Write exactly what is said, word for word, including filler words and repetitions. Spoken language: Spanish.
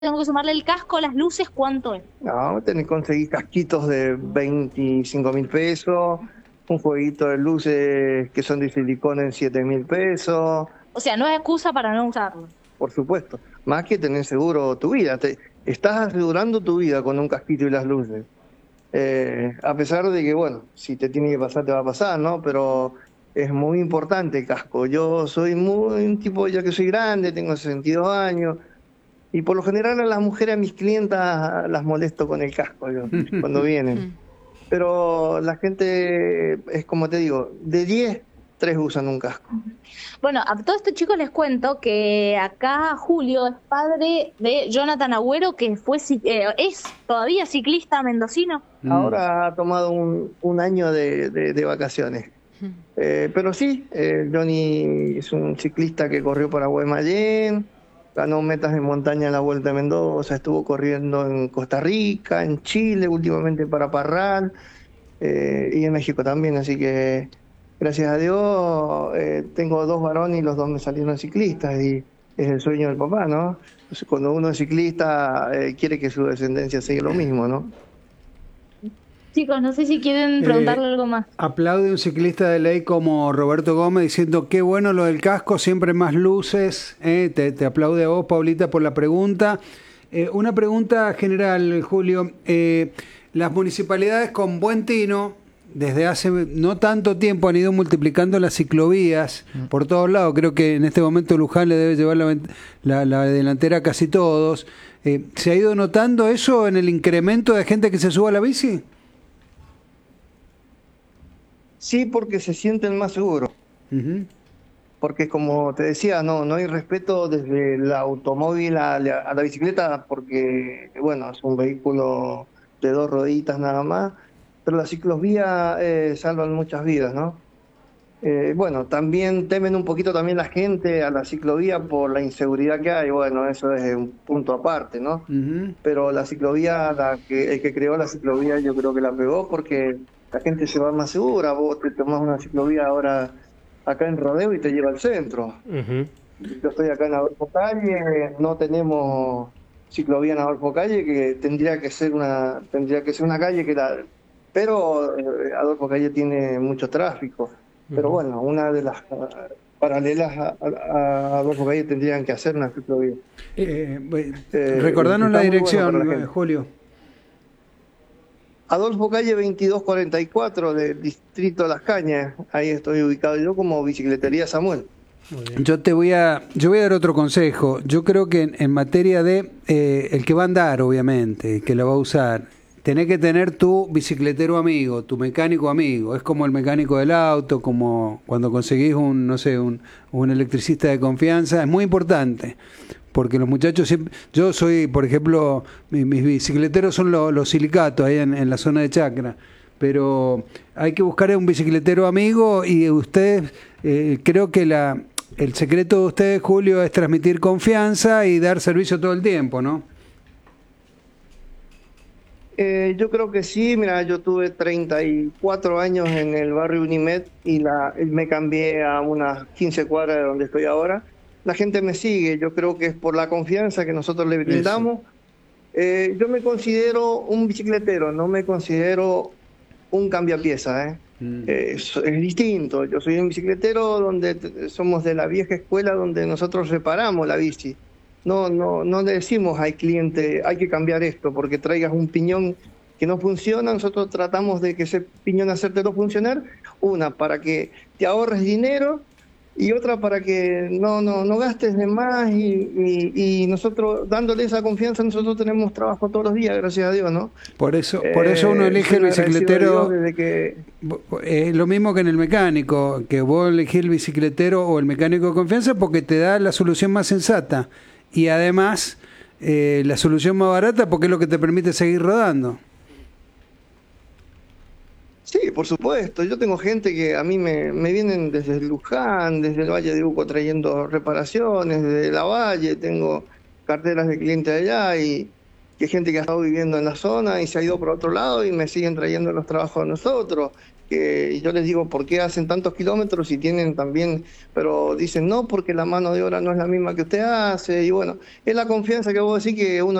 tengo que sumarle el casco, las luces, ¿cuánto es? No, tenés que conseguir casquitos de veinticinco mil pesos, un jueguito de luces que son de silicona en siete mil pesos. O sea, no es excusa para no usarlo. Por supuesto, más que tener seguro tu vida. Te, estás asegurando tu vida con un casquito y las luces. Eh, a pesar de que, bueno, si te tiene que pasar, te va a pasar, ¿no? Pero es muy importante el casco. Yo soy muy un tipo, ya que soy grande, tengo sesenta y dos años, y por lo general a las mujeres, a mis clientas, las molesto con el casco, yo, cuando vienen. Pero la gente, es como te digo, de diez, tres usan un casco. Bueno, a todos estos chicos les cuento que acá Julio es padre de Jonathan Agüero, que fue eh, es todavía ciclista mendocino. Ahora ha tomado un, un año de, de, de vacaciones. Eh, pero sí, eh, Johnny es un ciclista que corrió para Guaymallén, ganó metas de montaña en la Vuelta a Mendoza, estuvo corriendo en Costa Rica, en Chile, últimamente para Parral, eh, y en México también, así que gracias a Dios eh, tengo dos varones y los dos me salieron ciclistas, y es el sueño del papá, ¿no? Entonces, cuando uno es ciclista, eh, quiere que su descendencia siga lo mismo, ¿no? Chicos, no sé si quieren preguntarle eh, algo más. Aplaude un ciclista de ley como Roberto Gómez diciendo qué bueno lo del casco, siempre más luces. Eh, te, te aplaude a vos, Paulita, por la pregunta. Eh, una pregunta general, Julio. Eh, las municipalidades con buen tino, desde hace no tanto tiempo han ido multiplicando las ciclovías mm. por todos lados. Creo que en este momento Luján le debe llevar la, la, la delantera a casi todos. Eh, ¿Se ha ido notando eso en el incremento de gente que se suba a la bici? Sí, porque se sienten más seguros. Uh-huh. Porque como te decía, no, no hay respeto desde el automóvil a la, a la bicicleta, porque bueno, es un vehículo de dos rueditas nada más, pero las ciclovías eh, salvan muchas vidas, ¿no? Eh, bueno, también temen un poquito también la gente a la ciclovía por la inseguridad que hay, bueno, eso es un punto aparte, ¿no? Uh-huh. Pero la ciclovía, la que, el que creó la ciclovía yo creo que la pegó porque la gente se va más segura. Vos te tomás una ciclovía ahora acá en Rodeo y te lleva al centro. Uh-huh. Yo estoy acá en Adolfo Calle, no tenemos ciclovía en Adolfo Calle, que tendría que ser una tendría que ser una calle que la... Pero eh, Adolfo Calle tiene mucho tráfico. Uh-huh. Pero bueno, una de las uh, paralelas a, a, a Adolfo Calle tendrían que hacer una ciclovía. Eh, eh, recordanos la dirección, bueno la Julio. Adolfo Calle veintidós cuarenta y cuatro del distrito de Las Cañas, ahí estoy ubicado yo como Bicicletería Samuel. Yo te voy a, yo voy a dar otro consejo. Yo creo que en, en materia de eh, el que va a andar, obviamente, que lo va a usar, tenés que tener tu bicicletero amigo, tu mecánico amigo. Es como el mecánico del auto, como cuando conseguís un, no sé, un, un electricista de confianza. Es muy importante. Porque los muchachos siempre... Yo soy, por ejemplo, mis, mis bicicleteros son los, los silicatos ahí en, en la zona de Chacra, pero hay que buscar un bicicletero amigo y ustedes, eh, creo que la el secreto de ustedes, Julio, es transmitir confianza y dar servicio todo el tiempo, ¿no? Eh, yo creo que sí. Mira, yo tuve treinta y cuatro años en el barrio Unimed y la, me cambié a unas quince cuadras de donde estoy ahora. La gente me sigue, yo creo que es por la confianza que nosotros le brindamos. Eh, yo me considero un bicicletero, no me considero un cambiapieza, ¿eh? Mm. Eh, es, es distinto, yo soy un bicicletero donde somos de la vieja escuela donde nosotros reparamos la bici. No, no, no le decimos al cliente hay que cambiar esto porque traigas un piñón que no funciona, nosotros tratamos de que ese piñón hacértelo funcionar, una para que te ahorres dinero y otra para que no no no gastes de más y, y, y nosotros dándole esa confianza nosotros tenemos trabajo todos los días, gracias a Dios, ¿no? Por eso por eso uno elige eh, el bicicletero desde que... es lo mismo que en el mecánico, que vos elegís el bicicletero o el mecánico de confianza porque te da la solución más sensata y además eh, la solución más barata porque es lo que te permite seguir rodando. Sí, por supuesto. Yo tengo gente que a mí me, me vienen desde Luján, desde el Valle de Uco trayendo reparaciones, desde la Valle, tengo carteras de clientes allá y, que gente que ha estado viviendo en la zona y se ha ido por otro lado y me siguen trayendo los trabajos a nosotros. Que yo les digo, ¿por qué hacen tantos kilómetros y tienen también? Pero dicen, no, porque la mano de obra no es la misma que usted hace. Y bueno, es la confianza que vos decís que uno